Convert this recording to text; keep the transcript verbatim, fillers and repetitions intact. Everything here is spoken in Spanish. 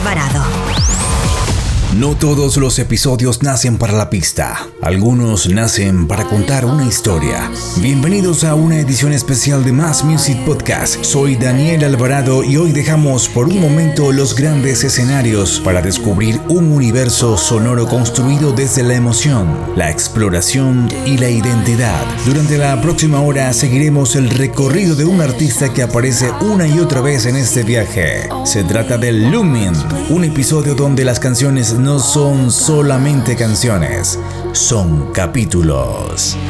Alvarado. No todos los episodios nacen para la pista, algunos nacen para contar una historia. Bienvenidos a una edición especial de Más Music Podcast. Soy Daniel Alvarado y hoy dejamos por un momento los grandes escenarios para descubrir un universo sonoro construido desde la emoción, la exploración y la identidad. Durante la próxima hora seguiremos el recorrido de un artista que aparece una y otra vez en este viaje. Se trata de Lumin, un episodio donde las canciones no son solamente canciones, son capítulos.